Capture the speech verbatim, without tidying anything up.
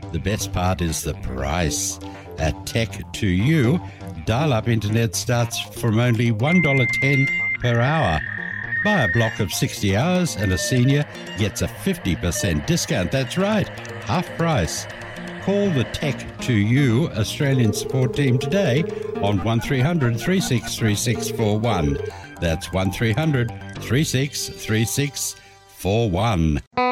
The best part is the price. At Tech to You, dial-up internet starts from only one dollar ten per hour. Buy a block of sixty hours and a senior gets a fifty percent discount. That's right, half price. Call the Tech to You Australian support team today on one three hundred, three six three six four one. That's one three hundred, three six three six four one.